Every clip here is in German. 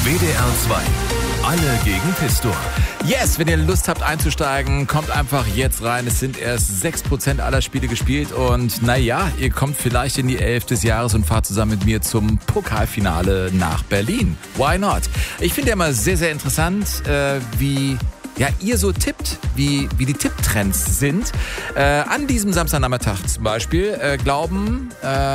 WDR 2. Alle gegen Pistor. Yes, wenn ihr Lust habt einzusteigen, kommt einfach jetzt rein. Es sind erst 6% aller Spiele gespielt und naja, ihr kommt vielleicht in die 11 des Jahres und fahrt zusammen mit mir zum Pokalfinale nach Berlin. Why not? Ich finde ja immer sehr, sehr interessant, wie ihr so tippt, wie die Tipptrends sind. An diesem Samstagnachmittag zum Beispiel glauben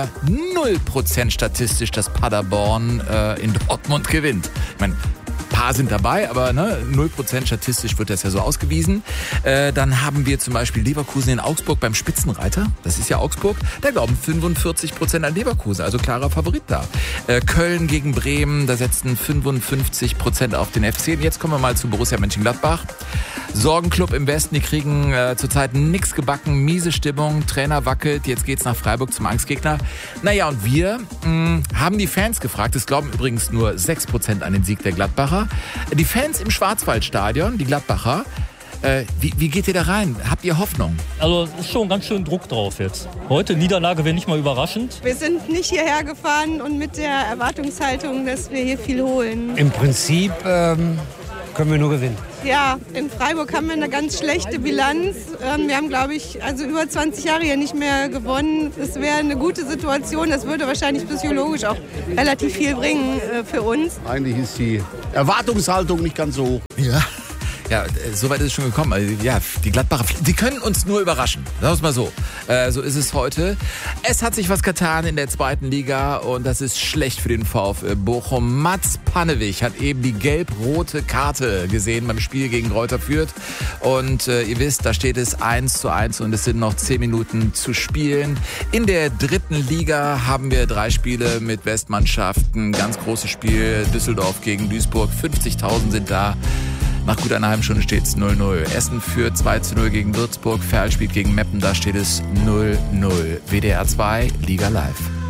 0% statistisch, dass Paderborn in Dortmund gewinnt. Ich meine, ein paar sind dabei, aber 0% statistisch wird das ja so ausgewiesen. Dann haben wir zum Beispiel Leverkusen in Augsburg beim Spitzenreiter. Das ist ja Augsburg. Da glauben 45% an Leverkusen, also klarer Favorit da. Köln gegen Bremen, da setzen 55% auf den FC. Und jetzt kommen wir mal zu Borussia Mönchengladbach. Sorgenclub im Westen, die kriegen zurzeit nichts gebacken, miese Stimmung, Trainer wackelt, jetzt geht's nach Freiburg zum Angstgegner. Naja, und wir haben die Fans gefragt, es glauben übrigens nur 6% an den Sieg der Gladbacher. Die Fans im Schwarzwaldstadion, die Gladbacher, wie geht ihr da rein? Habt ihr Hoffnung? Also es ist schon ganz schön Druck drauf jetzt. Heute Niederlage wäre nicht mal überraschend. Wir sind nicht hierher gefahren und mit der Erwartungshaltung, dass wir hier viel holen. Im Prinzip können wir nur gewinnen. Ja, in Freiburg haben wir eine ganz schlechte Bilanz. Wir haben, glaube ich, über 20 Jahre hier nicht mehr gewonnen. Es wäre eine gute Situation. Das würde wahrscheinlich psychologisch auch relativ viel bringen für uns. Eigentlich ist die Erwartungshaltung nicht ganz so hoch. Ja, so weit ist es schon gekommen. Also, ja, die Gladbacher, die können uns nur überraschen. Sagen wir es mal so. So ist es heute. Es hat sich was getan in der zweiten Liga und das ist schlecht für den VfL Bochum. Mats Pannewig hat eben die gelb-rote Karte gesehen beim Spiel gegen Greuther Fürth. Und ihr wisst, da steht es 1:1 und es sind noch 10 Minuten zu spielen. In der dritten Liga haben wir 3 Spiele mit Westmannschaften. Ganz großes Spiel, Düsseldorf gegen Duisburg. 50.000 sind da. Nach gut einer halben Stunde steht es 0:0. Essen führt 2:0 gegen Würzburg. Verl spielt gegen Meppen, da steht es 0:0. WDR 2, Liga Live.